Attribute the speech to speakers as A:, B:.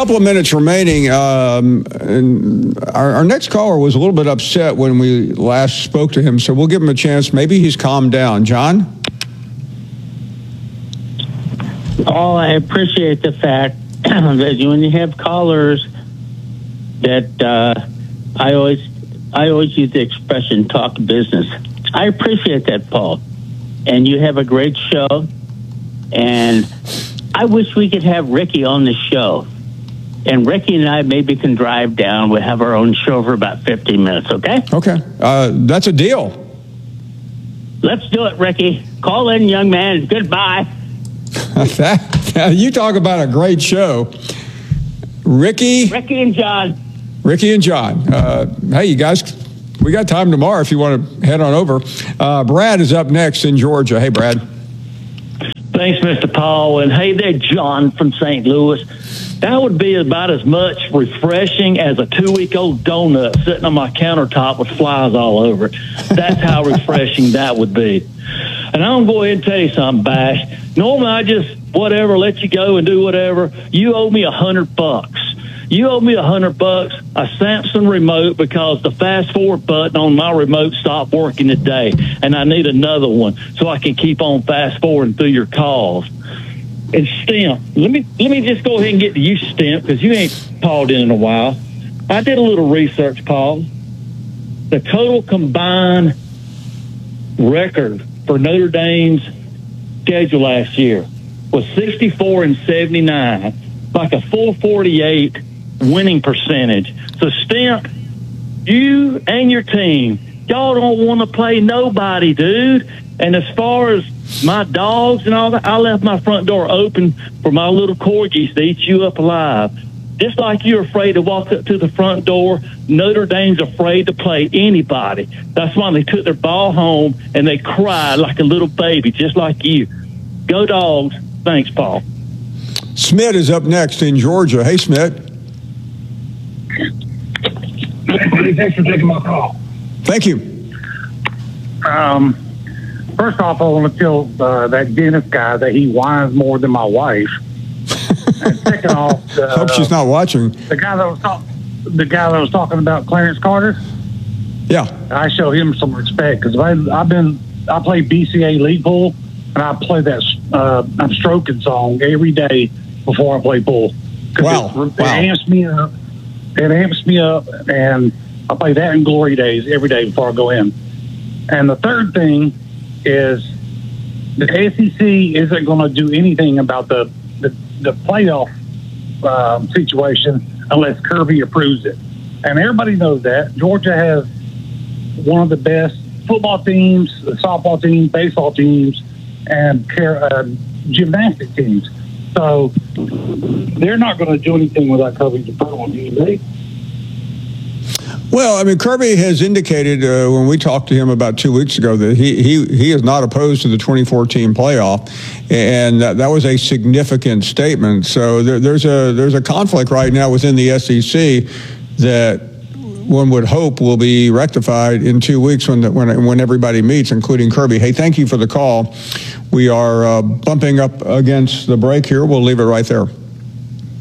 A: couple of minutes remaining. And our next caller was a little bit upset when we last spoke to him, so we'll give him a chance. Maybe he's calmed down. John?
B: Oh, I appreciate the fact that when you have callers that I always use the expression talk business. I appreciate that, Paul. And you have a great show. And I wish we could have Ricky on the show. And Ricky and I maybe can drive down. We'll have our own show for about 15 minutes, okay?
A: Okay. That's a deal.
B: Let's do it, Ricky. Call in, young man. Goodbye.
A: You talk about a great show. Ricky and John. Hey, you guys, we got time tomorrow if you want to head on over. Brad is up next in Georgia. Hey, Brad.
C: Thanks, Mr. Paul. And hey there, John from St. Louis. That would be about as much refreshing as a 2-week-old donut sitting on my countertop with flies all over it. That's how refreshing that would be. And I'm going to go ahead and tell you something, Bash. Normally I just, let you go and do whatever. You owe me $100. You owe me $100, a Samsung remote, because the fast forward button on my remote stopped working today, and I need another one so I can keep on fast forwarding through your calls. And Stimp, let me just go ahead and get to you, Stimp, because you ain't called in a while. I did a little research, Paul. The total combined record for Notre Dame's schedule last year was 64-79, like a 448 winning percentage. So, Stimp, you and your team, y'all don't want to play nobody, dude. And as far as my dogs and all that, I left my front door open for my little corgis to eat you up alive. Just like you're afraid to walk up to the front door, Notre Dame's afraid to play anybody. That's why they took their ball home and they cried like a little baby, just like you. Go Dogs. Thanks, Paul.
A: Smith is up next in Georgia. Hey, Smith.
D: Thanks for taking my call.
A: Thank you.
D: First off, I want to tell that dentist guy that he whines more than my wife. And second off,
A: hope she's not watching.
D: The guy that was talking about Clarence Carter.
A: Yeah,
D: I show him some respect because I play BCA league pool, and I play that I'm stroking song every day before I play pool. It amps me up. It amps me up, and I play that in glory days every day before I go in. And the third thing is the SEC isn't going to do anything about the playoff situation unless Kirby approves it. And everybody knows that. Georgia has one of the best football teams, softball teams, baseball teams, and gymnastic teams. So they're not going to do anything without Kirby's approval, do you think?
A: Well, I mean, Kirby has indicated when we talked to him about 2 weeks ago that he is not opposed to the 2014 playoff, and that was a significant statement. So there's a conflict right now within the SEC that one would hope will be rectified in 2 weeks when everybody meets, including Kirby. Hey, thank you for the call. We are bumping up against the break here. We'll leave it right there.